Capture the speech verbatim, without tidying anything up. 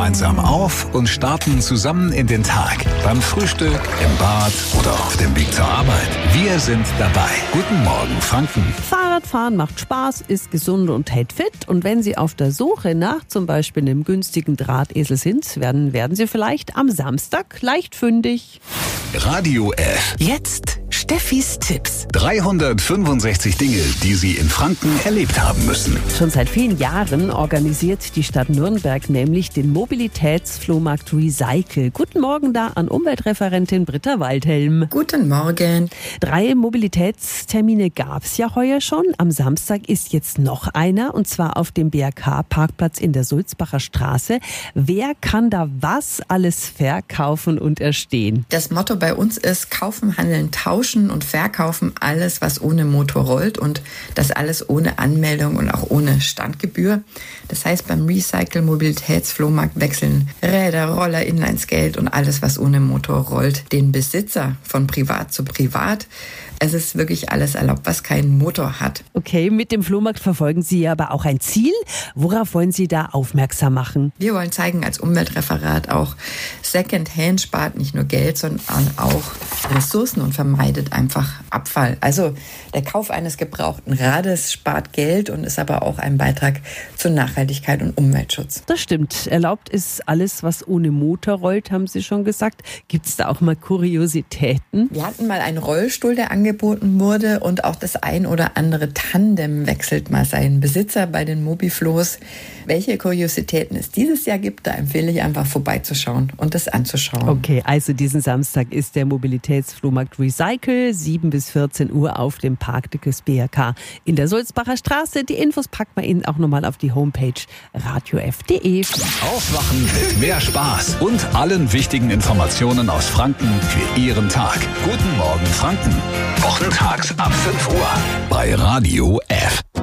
gemeinsam auf und starten zusammen in den Tag. Beim Frühstück, im Bad oder auf dem Weg zur Arbeit. Wir sind dabei. Guten Morgen, Franken. Fahrradfahren macht Spaß, ist gesund und hält fit. Und wenn Sie auf der Suche nach zum Beispiel einem günstigen Drahtesel sind, werden, werden Sie vielleicht am Samstag leicht fündig. Radio F. Jetzt Steffis Tipps. dreihundertfünfundsechzig Dinge, die Sie in Franken erlebt haben müssen. Schon seit vielen Jahren organisiert die Stadt Nürnberg nämlich den Mobilitätsflohmarkt Recycle. Guten Morgen da an Umweltreferentin Britta Waldhelm. Guten Morgen. Drei Mobilitätstermine gab es ja heuer schon. Am Samstag ist jetzt noch einer, und zwar auf dem B R K-Parkplatz in der Sulzbacher Straße. Wer kann da was alles verkaufen und erstehen? Das Motto bei uns ist: kaufen, handeln, tauschen und verkaufen alles, was ohne Motor rollt, und das alles ohne Anmeldung und auch ohne Standgebühr. Das heißt, beim Recycle Mobilitätsflohmarkt wechseln Räder, Roller, Inlineskate und alles, was ohne Motor rollt, den Besitzer von privat zu privat. Es ist wirklich alles erlaubt, was keinen Motor hat. Okay, mit dem Flohmarkt verfolgen Sie aber auch ein Ziel. Worauf wollen Sie da aufmerksam machen? Wir wollen zeigen als Umweltreferat auch, Secondhand spart nicht nur Geld, sondern auch Ressourcen und vermeidet einfach Abfall. Also der Kauf eines gebrauchten Rades spart Geld und ist aber auch ein Beitrag zur Nachhaltigkeit und Umweltschutz. Das stimmt. Erlaubt ist alles, was ohne Motor rollt, haben Sie schon gesagt. Gibt es da auch mal Kuriositäten? Wir hatten mal einen Rollstuhl, der angeboten wurde, und auch das ein oder andere Tandem wechselt mal seinen Besitzer bei den Mobiflohs. Welche Kuriositäten es dieses Jahr gibt, da empfehle ich einfach vorbeizuschauen und das anzuschauen. Okay, also diesen Samstag ist der Mobilitätsflohmarkt Recycle, sieben bis vierzehn Uhr auf dem Parkdeck des B R K in der Sulzbacher Straße. Die Infos packt man Ihnen auch nochmal auf die Homepage radio f punkt de. Aufwachen mit mehr Spaß und allen wichtigen Informationen aus Franken für Ihren Tag. Guten Morgen, Franken. Wochentags ab fünf Uhr bei Radio F.